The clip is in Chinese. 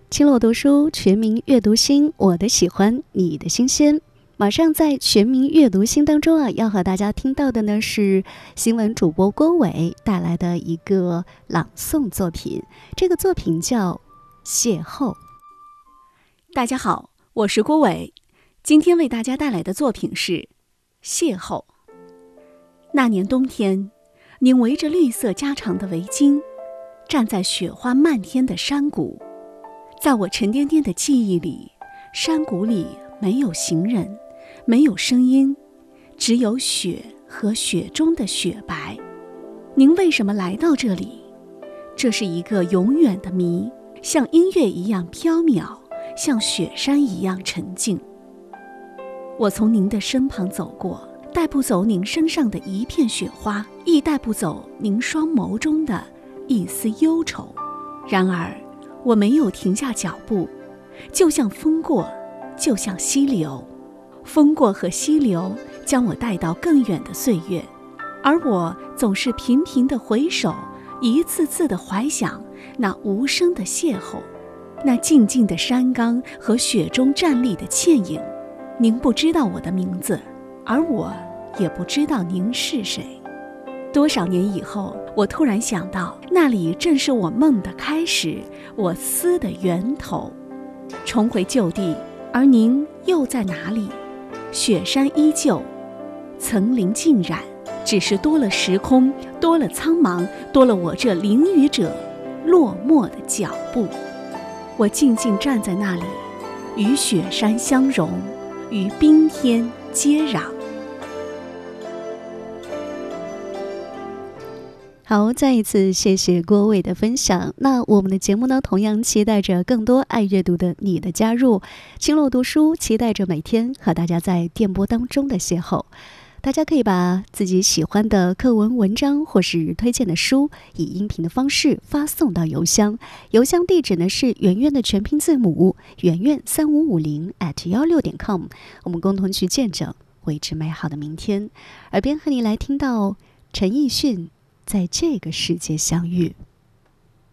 青洛读书全民阅读星，我的喜欢，你的新鲜。马上在全民阅读星当中要和大家听到的呢是新闻主播郭伟带来的一个朗诵作品，这个作品叫邂逅。 大家好，我是郭伟，今天为大家带来的作品是邂逅。那年冬天，您围着绿色加长的围巾，站在雪花漫天的山谷。在我沉甸甸的记忆里，山谷里没有行人，没有声音，只有雪和雪中的雪白。您为什么来到这里？这是一个永远的谜，像音乐一样飘渺，像雪山一样沉静。我从您的身旁走过，带不走您身上的一片雪花，亦带不走您双眸中的一丝忧愁。然而我没有停下脚步，就像风过，就像溪流。风过和溪流将我带到更远的岁月，而我总是频频地回首，一次次地怀想那无声的邂逅，那静静的山岗和雪中站立的倩影。您不知道我的名字，而我也不知道您是谁。多少年以后，我突然想到，那里正是我梦的开始，我思的源头。重回旧地，而您又在哪里？雪山依旧，层林尽染，只是多了时空，多了苍茫，多了我这淋雨者落寞的脚步。我静静站在那里，与雪山相融，与冰天接壤。 好，再一次谢谢郭伟的分享。那我们的节目呢，同样期待着更多爱阅读的你的加入。青洛读书期待着每天和大家在电波当中的邂逅。大家可以把自己喜欢的课文、文章或是推荐的书，以音频的方式发送到邮箱。邮箱地址呢是圆圆的全拼字母圆圆3550@16.com。我们共同去见证为之美好的明天。耳边和你来听到陈奕迅。在这个世界相遇。